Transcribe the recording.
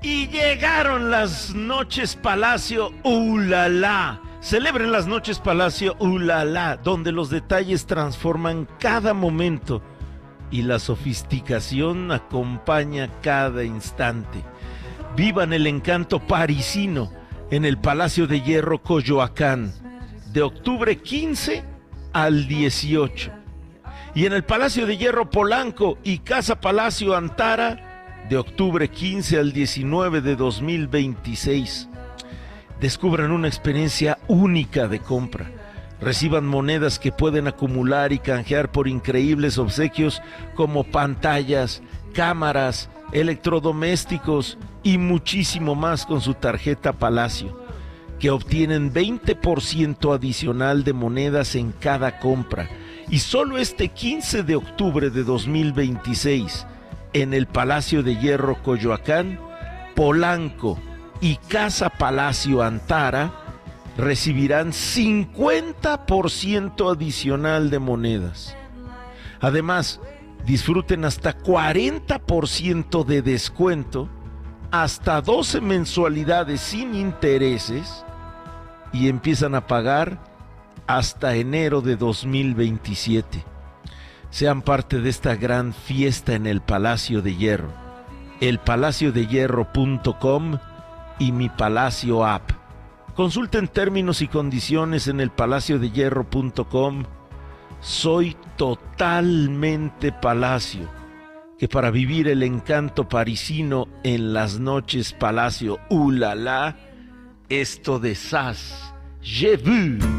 Y llegaron las noches Palacio ¡Ulala! Celebren las noches Palacio ¡Ulala! Donde los detalles transforman cada momento y la sofisticación acompaña cada instante. Vivan el encanto parisino en el Palacio de Hierro Coyoacán, de octubre 15 al 18. Y en el Palacio de Hierro Polanco y Casa Palacio Antara, de octubre 15 al 19 de 2026. Descubran una experiencia única de compra. Reciban monedas que pueden acumular y canjear por increíbles obsequios como pantallas, cámaras, electrodomésticos y muchísimo más con su tarjeta Palacio, que obtienen 20% adicional de monedas en cada compra. Y solo este 15 de octubre de 2026, en el Palacio de Hierro Coyoacán, Polanco y Casa Palacio Antara, recibirán 50% adicional de monedas. Además, disfruten hasta 40% de descuento, hasta 12 mensualidades sin intereses, y empiezan a pagar hasta enero de 2027. Sean parte de esta gran fiesta en el Palacio de Hierro. elpalaciodehierro.com y Mi Palacio App. Consulten términos y condiciones en elpalaciodehierro.com. Soy totalmente Palacio, que para vivir el encanto parisino en las noches Palacio ¡Ulala! Esto de Sas, j'ai vu.